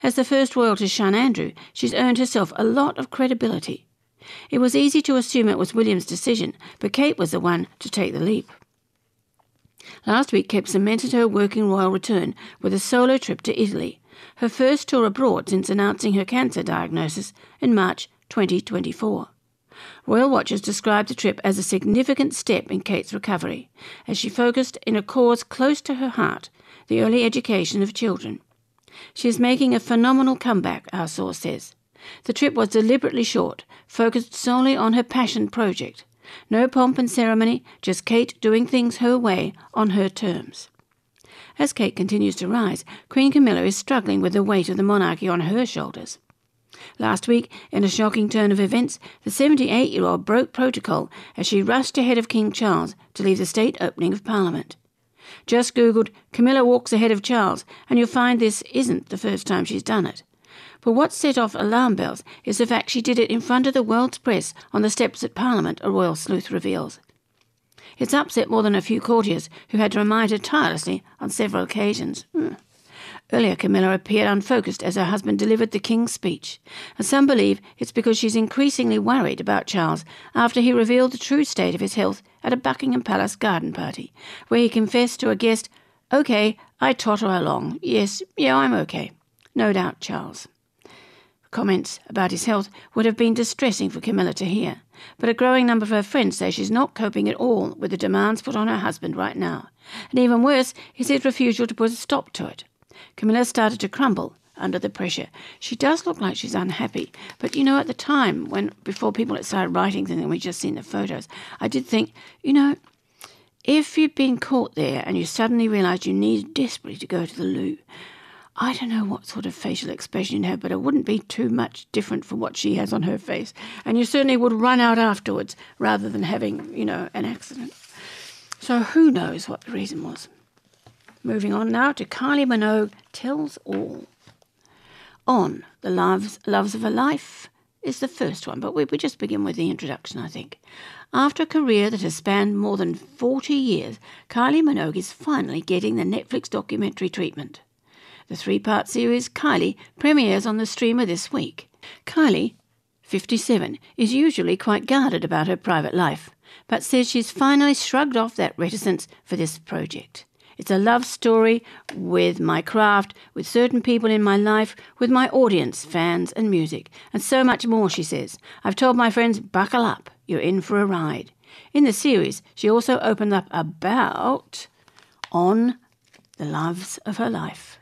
As the first royal to shun Andrew, she's earned herself a lot of credibility. It was easy to assume it was William's decision, but Kate was the one to take the leap. Last week, Kate cemented her working royal return with a solo trip to Italy, her first tour abroad since announcing her cancer diagnosis in March 2024. Royal watchers described the trip as a significant step in Kate's recovery, as she focused in a cause close to her heart, the early education of children. She is making a phenomenal comeback, our source says. The trip was deliberately short, focused solely on her passion project. No pomp and ceremony, just Kate doing things her way, on her terms. As Kate continues to rise, Queen Camilla is struggling with the weight of the monarchy on her shoulders. Last week, in a shocking turn of events, the 78-year-old broke protocol as she rushed ahead of King Charles to leave the state opening of Parliament. Just Googled Camilla walks ahead of Charles, and you'll find this isn't the first time she's done it. But what set off alarm bells is the fact she did it in front of the world's press on the steps at Parliament, a royal sleuth reveals. It's upset more than a few courtiers who had to remind her tirelessly on several occasions. Earlier, Camilla appeared unfocused as her husband delivered the King's speech, and some believe it's because she's increasingly worried about Charles after he revealed the true state of his health at a Buckingham Palace garden party, where he confessed to a guest, "Okay, I totter along. Yes, I'm okay." No doubt, Charles. Comments about his health would have been distressing for Camilla to hear, but a growing number of her friends say she's not coping at all with the demands put on her husband right now, and even worse is his refusal to put a stop to it. Camilla started to crumble under the pressure. She does look like she's unhappy, but at the time, before people had started writing things and we'd just seen the photos, I did think, if you'd been caught there and you suddenly realised you needed desperately to go to the loo, I don't know what sort of facial expression you have, but it wouldn't be too much different from what she has on her face. And you certainly would run out afterwards rather than having, an accident. So who knows what the reason was. Moving on now to Kylie Minogue Tells All. On The Loves of Her Life is the first one, but we just begin with the introduction, I think. After a career that has spanned more than 40 years, Kylie Minogue is finally getting the Netflix documentary treatment. The 3-part series Kylie premieres on the streamer this week. Kylie, 57, is usually quite guarded about her private life, but says she's finally shrugged off that reticence for this project. It's a love story with my craft, with certain people in my life, with my audience, fans and music, and so much more, she says. I've told my friends, buckle up, you're in for a ride. In the series, she also opened up about on the loves of her life.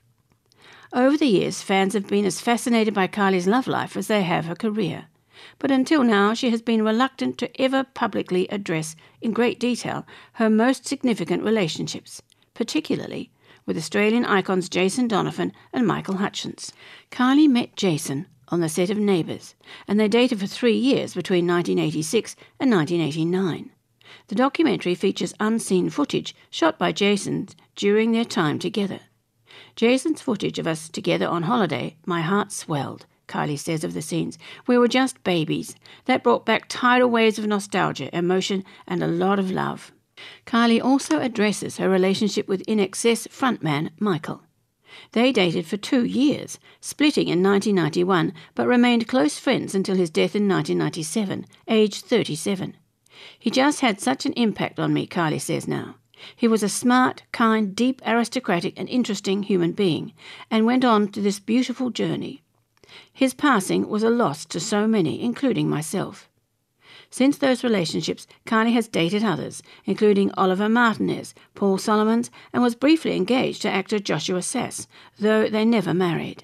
Over the years, fans have been as fascinated by Kylie's love life as they have her career. But until now, she has been reluctant to ever publicly address in great detail her most significant relationships, particularly with Australian icons Jason Donovan and Michael Hutchence. Kylie met Jason on the set of Neighbours, and they dated for 3 years between 1986 and 1989. The documentary features unseen footage shot by Jason during their time together. Jason's footage of us together on holiday, my heart swelled, Kylie says of the scenes. We were just babies. That brought back tidal waves of nostalgia, emotion, and a lot of love. Kylie also addresses her relationship with INXS frontman Michael. They dated for 2 years, splitting in 1991, but remained close friends until his death in 1997, aged 37. He just had such an impact on me, Kylie says now. He was a smart, kind, deep, aristocratic and interesting human being, and went on to this beautiful journey. His passing was a loss to so many, including myself. Since those relationships, Kylie has dated others, including Oliver Martinez, Paul Solomons, and was briefly engaged to actor Joshua Sass, though they never married.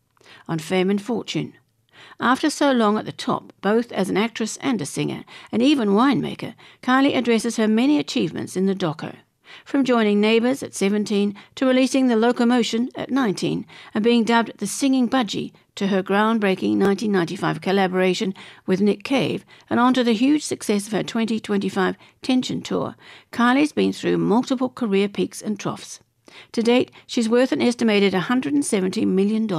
On Fame and Fortune. After so long at the top, both as an actress and a singer, and even winemaker, Kylie addresses her many achievements in the doco. From joining Neighbours at 17 to releasing The Locomotion at 19 and being dubbed the Singing Budgie to her groundbreaking 1995 collaboration with Nick Cave and on to the huge success of her 2025 Tension Tour, Kylie's been through multiple career peaks and troughs. To date, she's worth an estimated $170 million.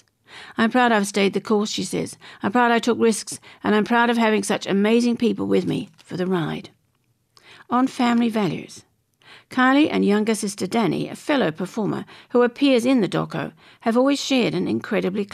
I'm proud I've stayed the course, she says. I'm proud I took risks, and I'm proud of having such amazing people with me for the ride. On family values. Kylie and younger sister Danny, a fellow performer who appears in the doco, have always shared an incredibly